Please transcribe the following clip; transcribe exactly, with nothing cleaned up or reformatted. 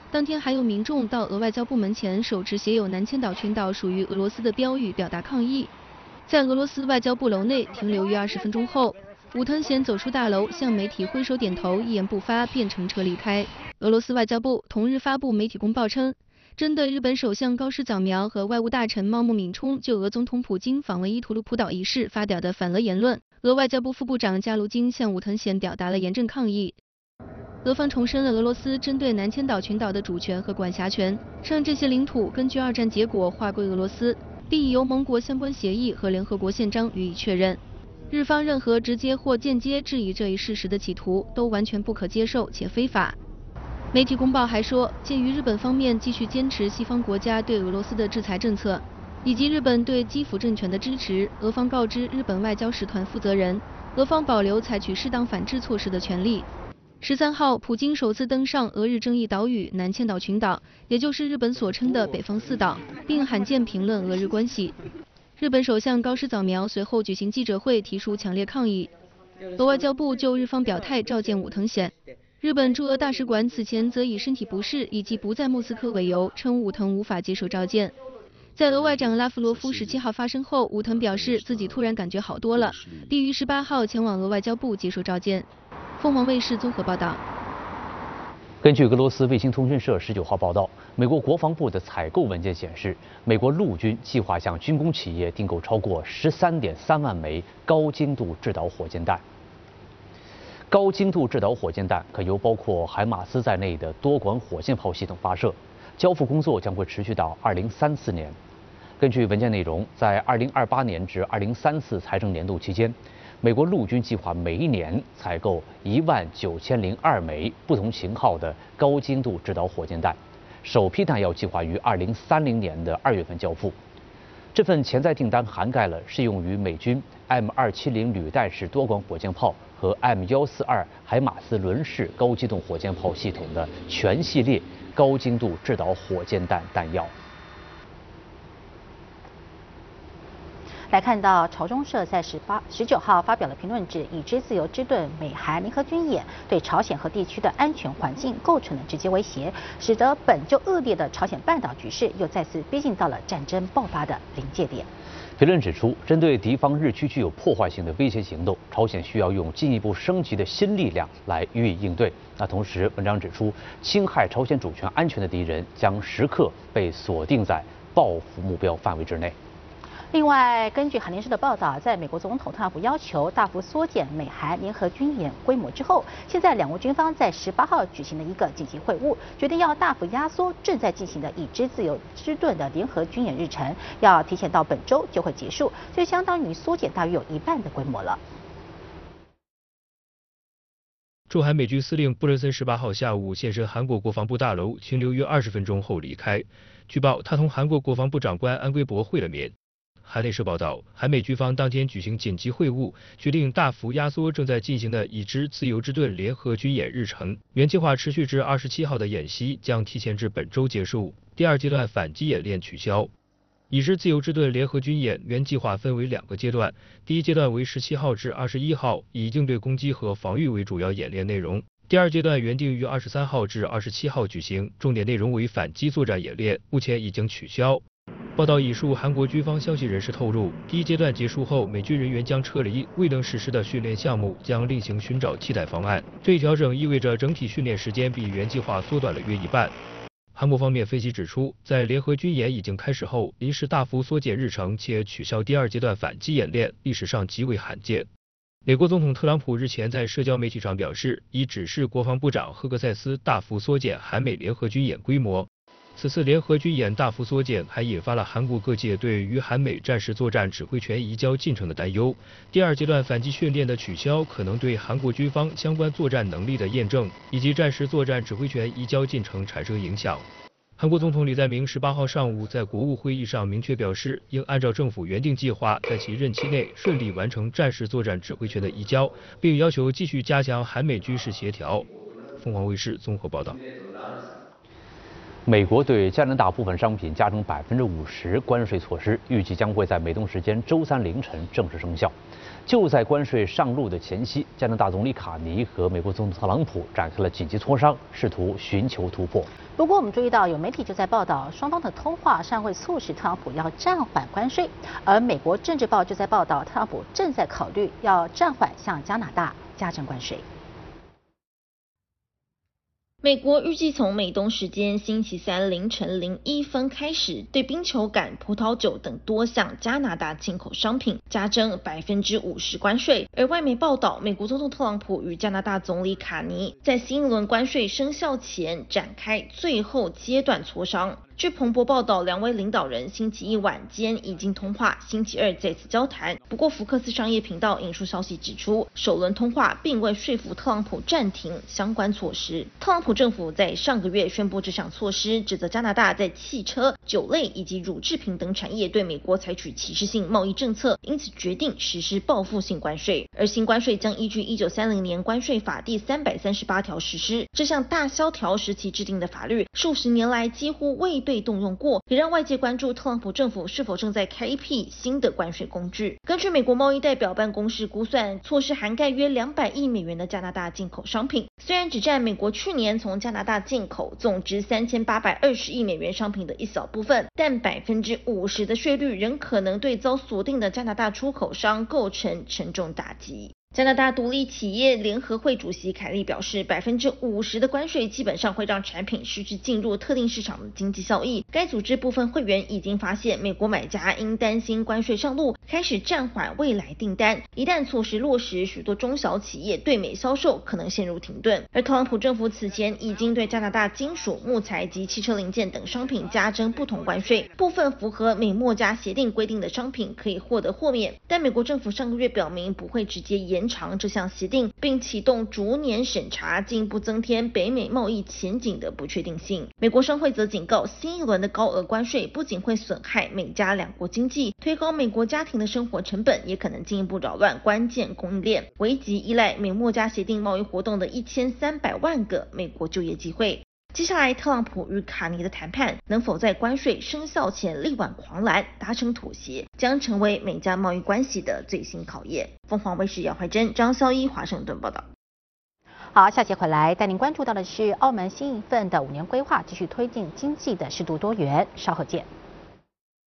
当天还有民众到俄外交部门前手持写有南千岛群岛属于俄罗斯的标语表达抗议。在俄罗斯外交部楼内停留约二十分钟后，武藤贤走出大楼，向媒体挥手点头，一言不发，便乘车离开。俄罗斯外交部同日发布媒体公报称，针对日本首相高市早苗和外务大臣茂木敏充就俄总统普京访问伊图鲁普岛一事发表的反俄言论，俄外交部副部长加卢金向武藤贤表达了严正抗议。俄方重申了俄罗斯针对南千岛群岛的主权和管辖权，称这些领土根据二战结果划归俄罗斯，并已由盟国相关协议和联合国宪章予以确认。日方任何直接或间接质疑这一事实的企图，都完全不可接受且非法。媒体公报还说，鉴于日本方面继续坚持西方国家对俄罗斯的制裁政策，以及日本对基辅政权的支持，俄方告知日本外交使团负责人，俄方保留采取适当反制措施的权利。十三号，普京首次登上俄日争议岛屿南千岛群岛，也就是日本所称的北方四岛，并罕见评论俄日关系。日本首相高市早苗随后举行记者会，提出强烈抗议。俄外交部就日方表态召见武藤贤。日本驻俄大使馆此前则以身体不适以及不在莫斯科为由，称武藤无法接受召见。在俄外长拉夫罗夫十七号发声后，武藤表示自己突然感觉好多了，并于十八号前往俄外交部接受召见。凤凰卫视综合报道。 根据俄罗斯卫星通讯社十九号报道，美国国防部的采购文件显示，美国陆军计划向军工企业订购超过十三点三万枚高精度制导火箭弹。高精度制导火箭弹可由包括海马斯在内的多管火箭炮系统发射，交付工作将会持续到二零三四年。根据文件内容，在二零二八年至二零三四财政年度期间，美国陆军计划每一年采购一万九千零二枚不同型号的高精度制导火箭弹，首批弹药计划于二零三零年的二月份交付。这份潜在订单涵盖了适用于美军 M 二七零履带式多管火箭炮和 M 一四二海马斯轮式高机动火箭炮系统的全系列高精度制导火箭弹弹药。 来看到朝中社在十八十九号发表了评论，指已知自由之盾美韩联合军演对朝鲜和地区的安全环境构成了直接威胁，使得本就恶劣的朝鲜半岛局势又再次逼近到了战争爆发的临界点。 评论指出，针对敌方日趋具有破坏性的威胁行动，朝鲜需要用进一步升级的新力量来予以应对。那同时，文章指出，侵害朝鲜主权安全的敌人将时刻被锁定在报复目标范围之内。 另外，根据韩联社的报道，在美国总统特朗普要求大幅缩减美韩联合军演规模之后，现在两国军方在十八号举行了一个紧急会晤，决定要大幅压缩正在进行的已知自由之盾的联合军演日程，要提前到本周就会结束，这相当于缩减大约有一半的规模了。 驻韩美军司令布伦森十八号下午现身韩国国防部大楼，停留约二十分钟后离开。据报，他同韩国国防部长官安圭博会了面。韩联社报道，韩美军方当天举行紧急会晤，决定大幅压缩正在进行的已知自由之盾联合军演日程。原计划持续至二十七号的演习将提前至本周结束，第二阶段反击演练取消。已知自由之盾联合军演原计划分为两个阶段，第一阶段为十七号至二十一号，以应对攻击和防御为主要演练内容。第二阶段原定于二十三号至二十七号举行，重点内容为反击作战演练，目前已经取消。报道引述韩国军方消息人士透露，第一阶段结束后，美军人员将撤离，未能实施的训练项目将另行寻找替代方案。这一调整意味着整体训练时间比原计划缩短了约一半。韩国方面分析指出，在联合军演已经开始后，临时大幅缩减日程且取消第二阶段反击演练，历史上极为罕见。美国总统特朗普日前在社交媒体上表示，已指示国防部长赫格塞斯大幅缩减韩美联合军演规模。此次联合军演大幅缩减，还引发了韩国各界对于韩美战时作战指挥权移交进程的担忧。第二阶段反击训练的取消，可能对韩国军方相关作战能力的验证以及战时作战指挥权移交进程产生影响。韩国总统李在明十八号上午在国务会议上明确表示，应按照政府原定计划，在其任期内顺利完成战时作战指挥权的移交，并要求继续加强韩美军事协调。凤凰卫视综合报道。 美国对加拿大部分商品加征百分之五十关税措施，预计将会在美东时间周三凌晨正式生效。 就在关税上路的前夕，加拿大总理卡尼和美国总统特朗普展开了紧急磋商，试图寻求突破。 不过，我们注意到有媒体就在报道，双方的通话尚会促使特朗普要暂缓关税，而美国政治报就在报道，特朗普正在考虑要暂缓向加拿大加征关税。 美国预计从美东时间星期三凌晨零一分开始，对冰球杆、葡萄酒等多项加拿大进口商品加征百分之五十关税。而外媒报道，美国总统特朗普与加拿大总理卡尼在新一轮关税生效前展开最后阶段磋商。据彭博报道，两位领导人星期一晚间已经通话，星期二再次交谈。不过，福克斯商业频道引述消息指出，首轮通话并未说服特朗普暂停相关措施。特朗普政府在上个月宣布这项措施，指责加拿大在汽车、酒类以及乳制品等产业对美国采取歧视性贸易政策，因此决定实施报复性关税。而新关税将依据一九三零年关税法第三百三十八条实施。这项大萧条时期制定的法律，数十年来几乎未被动用过，也让外界关注特朗普政府是否正在开辟新的关税工具。根据美国贸易代表办公室估算，措施涵盖约两百亿美元的加拿大进口商品，虽然只占美国去年从加拿大进口总值三千八百二十亿美元商品的一小部分，但百分之五十的税率仍可能对遭锁定的加拿大出口商构成沉重打击。加拿大独立企业联合会主席凯利表示，百分之五十的关税基本上会让产品失去进入特定市场的经济效益。该组织部分会员已经发现，美国买家因担心关税上路，开始暂缓未来订单。一旦措施落实，许多中小企业对美销售可能陷入停顿。而特朗普政府此前已经对加拿大金属、木材及汽车零件等商品加征不同关税，部分符合美墨加协定规定的商品可以获得豁免。但美国政府上个月表明不会直接延延长这项协定，并启动逐年审查，进一步增添北美贸易前景的不确定性。美国商会则警告，新一轮的高额关税不仅会损害美加两国经济，推高美国家庭的生活成本，也可能进一步扰乱关键供应链，危及依赖美墨加协定贸易活动的一千三百万个美国就业机会。接下来，特朗普与卡尼的谈判能否在关税生效前力挽狂澜，达成妥协，将成为美加贸易关系的最新考验。凤凰卫视姚怀珍、张孝一华盛顿报道。 好，下节回来带您关注到的是澳门新一份的五年规划，继续推进经济的适度多元。稍后见。